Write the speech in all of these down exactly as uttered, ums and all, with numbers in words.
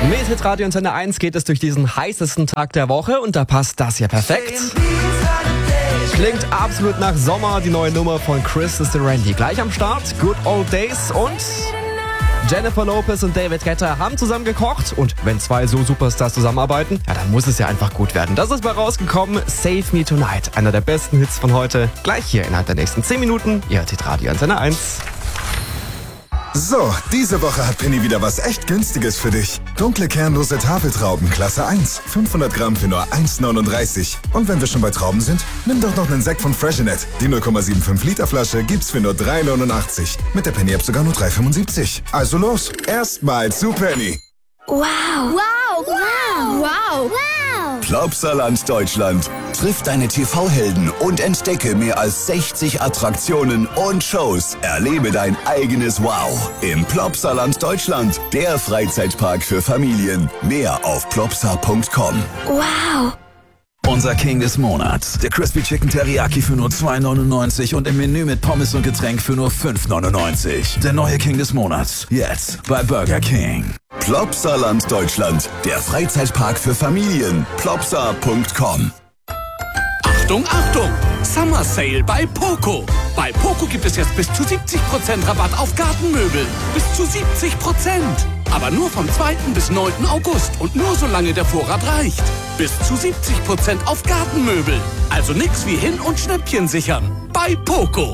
Mit Hitradio Antenne eins geht es durch diesen heißesten Tag der Woche und da passt das hier perfekt. Klingt absolut nach Sommer, die neue Nummer von Chris is the Randy. Gleich am Start, Good Old Days und Jennifer Lopez und David Guetta haben zusammen gekocht und wenn zwei so Superstars zusammenarbeiten, ja, dann muss es ja einfach gut werden. Das ist mal rausgekommen, Save Me Tonight, einer der besten Hits von heute. Gleich hier innerhalb der nächsten zehn Minuten, ihr hört Hitradio Antenne eins. So, diese Woche hat Penny wieder was echt Günstiges für dich. Dunkle kernlose Tafeltrauben, Klasse eins. fünfhundert Gramm für nur eins neununddreißig. Und wenn wir schon bei Trauben sind, nimm doch noch einen Sekt von Freshenet. Die null Komma fünfundsiebzig Liter Flasche gibt's für nur drei neunundachtzig. Mit der Penny-App sogar nur drei fünfundsiebzig. Also los, erstmal zu Penny. Wow. Wow. Wow. Wow. Wow. Plopsaland Deutschland. Triff deine T V-Helden und entdecke mehr als sechzig Attraktionen und Shows. Erlebe dein eigenes Wow im Plopsaland Deutschland. Der Freizeitpark für Familien. Mehr auf plopsa punkt com. Wow. Unser King des Monats. Der Crispy Chicken Teriyaki für nur zwei neunundneunzig und im Menü mit Pommes und Getränk für nur fünf neunundneunzig. Der neue King des Monats. Jetzt bei Burger King. Plopsaland Deutschland. Der Freizeitpark für Familien. plopsa punkt com. Achtung, Achtung! Summer Sale bei Poco. Bei Poco gibt es jetzt bis zu siebzig Prozent Rabatt auf Gartenmöbel. Bis zu siebzig Prozent. Aber nur vom zweiten bis neunten August und nur solange der Vorrat reicht. Bis zu siebzig Prozent auf Gartenmöbel. Also nix wie hin- und Schnäppchen sichern. Bei Poco.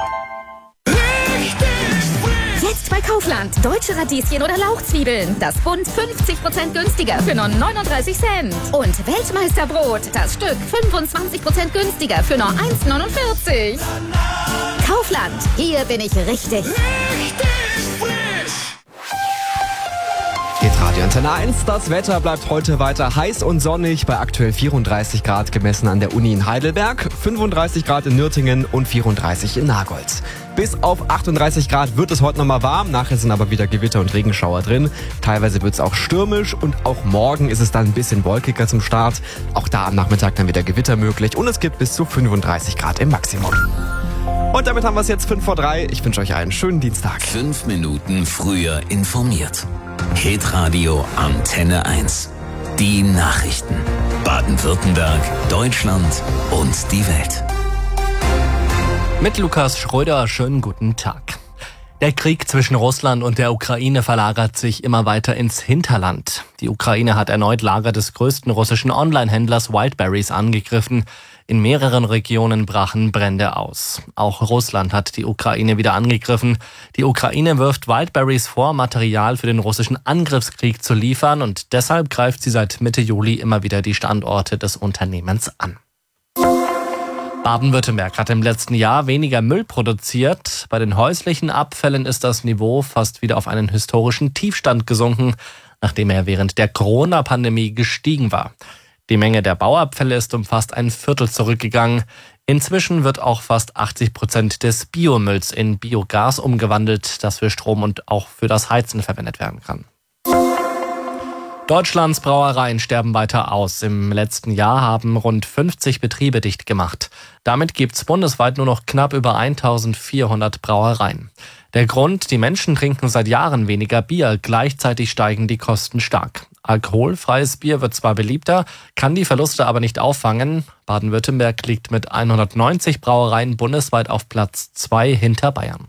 Jetzt bei Kaufland. Deutsche Radieschen oder Lauchzwiebeln. Das Bund fünfzig Prozent günstiger für nur neununddreißig Cent. Und Weltmeisterbrot. Das Stück fünfundzwanzig Prozent günstiger für nur eins neunundvierzig. Kaufland. Hier bin ich richtig. Hitradio Antenne eins, das Wetter bleibt heute weiter heiß und sonnig bei aktuell vierunddreißig Grad gemessen an der Uni in Heidelberg, fünfunddreißig Grad in Nürtingen und vierunddreißig in Nagold. Bis auf achtunddreißig Grad wird es heute nochmal warm, nachher sind aber wieder Gewitter und Regenschauer drin. Teilweise wird es auch stürmisch und auch morgen ist es dann ein bisschen wolkiger zum Start. Auch da am Nachmittag dann wieder Gewitter möglich und es gibt bis zu fünfunddreißig Grad im Maximum. Und damit haben wir es jetzt fünf vor drei. Ich wünsche euch einen schönen Dienstag. Fünf Minuten früher informiert. Hitradio Antenne eins. Die Nachrichten. Baden-Württemberg, Deutschland und die Welt. Mit Lukas Schröder, schönen guten Tag. Der Krieg zwischen Russland und der Ukraine verlagert sich immer weiter ins Hinterland. Die Ukraine hat erneut Lager des größten russischen Online-Händlers Wildberries angegriffen. In mehreren Regionen brachen Brände aus. Auch Russland hat die Ukraine wieder angegriffen. Die Ukraine wirft Wildberries vor, Material für den russischen Angriffskrieg zu liefern und deshalb greift sie seit Mitte Juli immer wieder die Standorte des Unternehmens an. Baden-Württemberg hat im letzten Jahr weniger Müll produziert. Bei den häuslichen Abfällen ist das Niveau fast wieder auf einen historischen Tiefstand gesunken, nachdem er während der Corona-Pandemie gestiegen war. Die Menge der Bauabfälle ist um fast ein Viertel zurückgegangen. Inzwischen wird auch fast achtzig Prozent des Biomülls in Biogas umgewandelt, das für Strom und auch für das Heizen verwendet werden kann. Deutschlands Brauereien sterben weiter aus. Im letzten Jahr haben rund fünfzig Betriebe dicht gemacht. Damit gibt es bundesweit nur noch knapp über eintausendvierhundert Brauereien. Der Grund, die Menschen trinken seit Jahren weniger Bier, gleichzeitig steigen die Kosten stark. Alkoholfreies Bier wird zwar beliebter, kann die Verluste aber nicht auffangen. Baden-Württemberg liegt mit hundertneunzig Brauereien bundesweit auf Platz zwei hinter Bayern.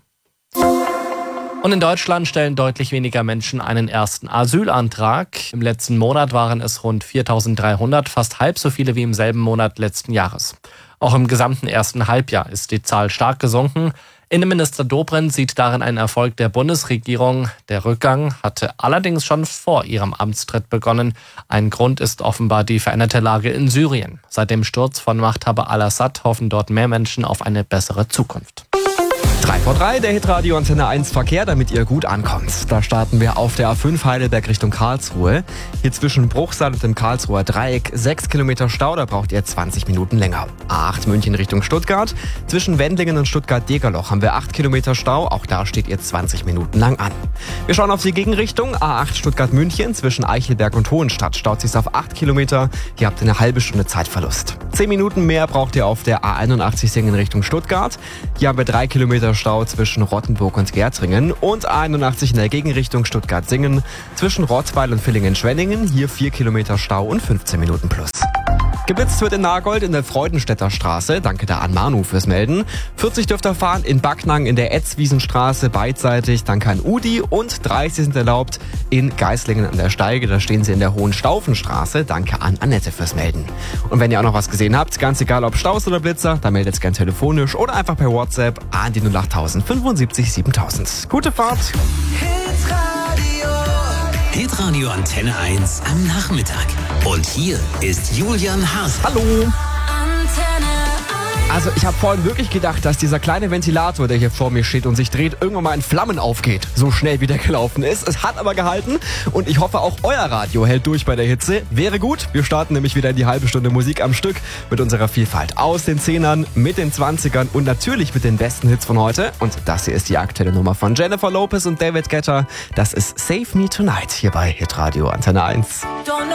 Und in Deutschland stellen deutlich weniger Menschen einen ersten Asylantrag. Im letzten Monat waren es rund viertausenddreihundert, fast halb so viele wie im selben Monat letzten Jahres. Auch im gesamten ersten Halbjahr ist die Zahl stark gesunken. Innenminister Dobrindt sieht darin einen Erfolg der Bundesregierung. Der Rückgang hatte allerdings schon vor ihrem Amtstritt begonnen. Ein Grund ist offenbar die veränderte Lage in Syrien. Seit dem Sturz von Machthaber al-Assad hoffen dort mehr Menschen auf eine bessere Zukunft. drei vor drei, der Hitradio Antenne eins Verkehr, damit ihr gut ankommt. Da starten wir auf der A fünf Heidelberg Richtung Karlsruhe. Hier zwischen Bruchsal und dem Karlsruher Dreieck sechs Kilometer Stau, da braucht ihr zwanzig Minuten länger. A acht München Richtung Stuttgart. Zwischen Wendlingen und Stuttgart-Degerloch haben wir acht Kilometer Stau, auch da steht ihr zwanzig Minuten lang an. Wir schauen auf die Gegenrichtung. A acht Stuttgart-München zwischen Eichelberg und Hohenstadt staut sich auf acht Kilometer. Hier habt ihr eine halbe Stunde Zeitverlust. zehn Minuten mehr braucht ihr auf der A einundachtzig Singen Richtung Stuttgart. Hier haben wir drei Kilometer Stau zwischen Rottenburg und Gärtringen und A einundachtzig in der Gegenrichtung Stuttgart-Singen zwischen Rottweil und Villingen-Schwenningen. Hier vier Kilometer Stau und fünfzehn Minuten plus. Geblitzt wird in Nagold in der Freudenstädter Straße. Danke da an Manu fürs Melden. vierzig dürft ihr fahren in Backnang in der Etzwiesenstraße beidseitig. Danke an Udi. Und dreißig sind erlaubt in Geislingen an der Steige. Da stehen sie in der Hohenstaufenstraße. Danke an Annette fürs Melden. Und wenn ihr auch noch was gesehen habt, ganz egal ob Staus oder Blitzer, dann meldet es gern telefonisch oder einfach per WhatsApp an die null acht null fünfundsiebzig siebentausend. Gute Fahrt! Hitradio Antenne eins am Nachmittag. Und hier ist Julian Haas. Hallo! Also ich habe vorhin wirklich gedacht, dass dieser kleine Ventilator, der hier vor mir steht und sich dreht, irgendwann mal in Flammen aufgeht. So schnell wie der gelaufen ist. Es hat aber gehalten und ich hoffe auch euer Radio hält durch bei der Hitze. Wäre gut. Wir starten nämlich wieder in die halbe Stunde Musik am Stück mit unserer Vielfalt aus den Zehnern, mit den Zwanzigern und natürlich mit den besten Hits von heute. Und das hier ist die aktuelle Nummer von Jennifer Lopez und David Guetta. Das ist Save Me Tonight hier bei Hitradio Antenne eins. Don't